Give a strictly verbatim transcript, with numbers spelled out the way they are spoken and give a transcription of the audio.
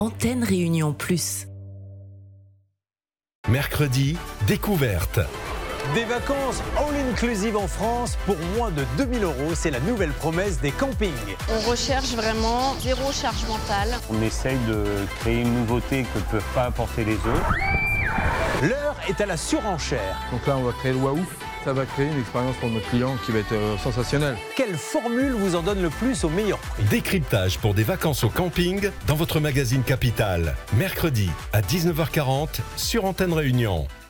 Antenne Réunion Plus. Mercredi, découverte. Des vacances all-inclusive en France pour moins de deux mille euros, c'est la nouvelle promesse des campings. On recherche vraiment zéro charge mentale. On essaye de créer une nouveauté que ne peuvent pas apporter les autres. L'heure est à la surenchère. Donc là, on va créer le waouh. Ça va créer une expérience pour notre client qui va être euh, sensationnelle. Quelle formule vous en donne le plus au meilleur prix? Décryptage pour des vacances au camping dans votre magazine Capital. Mercredi à dix-neuf heures quarante sur Antenne Réunion.